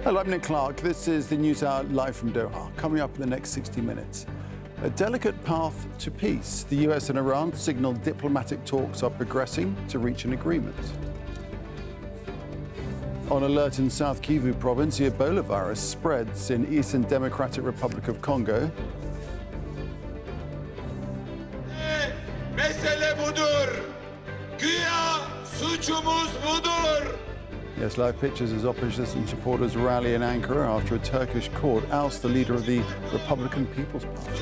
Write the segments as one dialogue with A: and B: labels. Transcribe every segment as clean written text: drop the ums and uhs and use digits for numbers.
A: Hello, I'm Nick Clark. This is the News Hour live from Doha. Coming up in the next 60 minutes. A delicate path to peace. The US and Iran signaled diplomatic talks are progressing to reach an agreement. On alert in South Kivu province, the Ebola virus spreads in Eastern Democratic Republic of Congo.
B: Mesele budur. Güya suçumuz budur.
A: Yes, live pictures as opposition supporters rally in Ankara after a Turkish court ousts the leader of the Republican People's Party.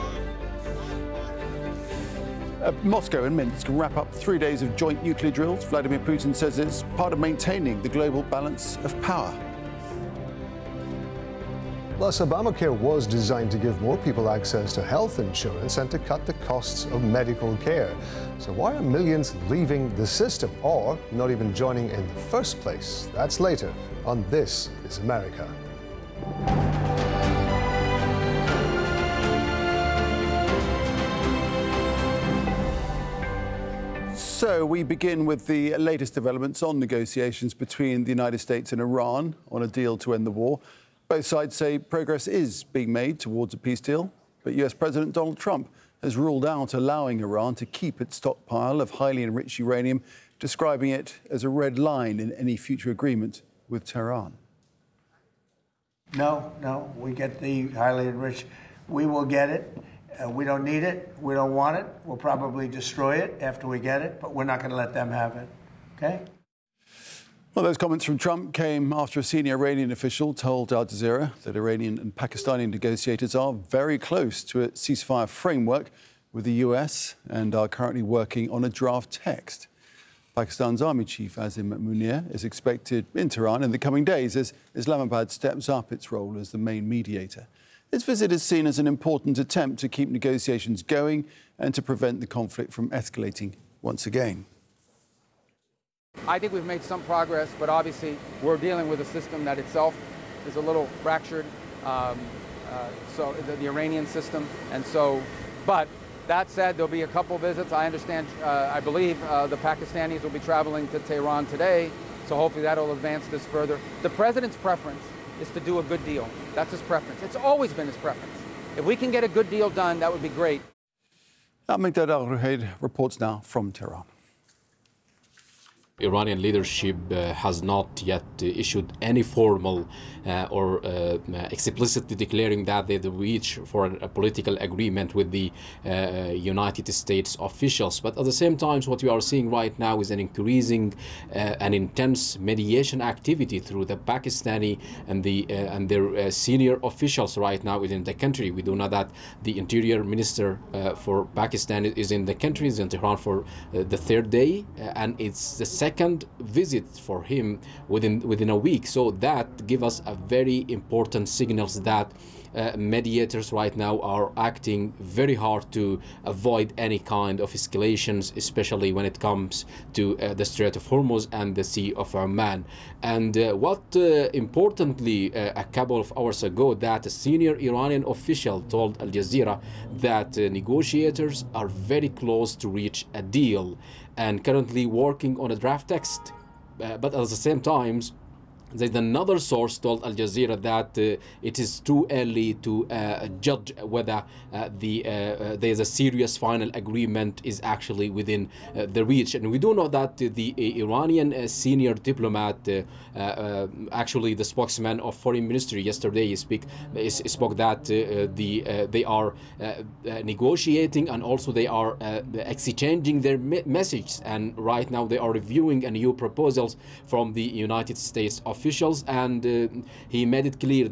A: Moscow and Minsk wrap up 3 days of joint nuclear drills. Vladimir Putin says it's part of maintaining the global balance of power.
C: Plus, Obamacare was designed to give more people access to health insurance and to cut the costs of medical care. So why are millions leaving the system or not even joining in the first place? That's later on This is America.
A: So we begin with the latest developments on negotiations between the United States and Iran on a deal to end the war. Both sides say progress is being made towards a peace deal, but US President Donald Trump has ruled out allowing Iran to keep its stockpile of highly enriched uranium, describing it as a red line in any future agreement with Tehran.
D: No, we get the highly enriched. We will get it. We don't need it. We don't want it. We'll probably destroy it after we get it, but we're not going to let them have it. Okay?
A: Well, those comments from Trump came after a senior Iranian official told Al Jazeera that Iranian and Pakistani negotiators are very close to a ceasefire framework with the US and are currently working on a draft text. Pakistan's Army Chief Azim Munir is expected in Tehran in the coming days as Islamabad steps up its role as the main mediator. This visit is seen as an important attempt to keep negotiations going and to prevent the conflict from escalating once again.
E: I think we've made some progress, but obviously we're dealing with a system that itself is a little fractured, so the Iranian system. And so, but that said, there'll be a couple visits. I understand, I believe the Pakistanis will be traveling to Tehran today, so hopefully that'll advance this further. The president's preference is to do a good deal. That's his preference. It's always been his preference. If we can get a good deal done, that would be great.
A: Al-Migdad Al-Ruhaid reports now from Tehran.
F: Iranian leadership has not yet issued any formal or explicitly declaring that they reach for a political agreement with the United States officials. But at the same time, what we are seeing right now is an increasing and intense mediation activity through the Pakistani and their senior officials right now within the country. We do know that the Interior Minister for Pakistan is in the country, is in Tehran for the third day, and it's the second visit for him within a week. So that gives us a very important signals that mediators right now are acting very hard to avoid any kind of escalations, especially when it comes to the Strait of Hormuz and the Sea of Oman. And importantly, a couple of hours ago, that a senior Iranian official told Al Jazeera that negotiators are very close to reach a deal and currently working on a draft text. But at the same time, there's another source told Al Jazeera that it is too early to judge whether there's a serious final agreement is actually within the reach. And we do know that the Iranian senior diplomat, actually the spokesman of Foreign Ministry yesterday spoke that they are negotiating and also they are exchanging their messages. And right now they are reviewing a new proposals from the United States officials, and he made it clear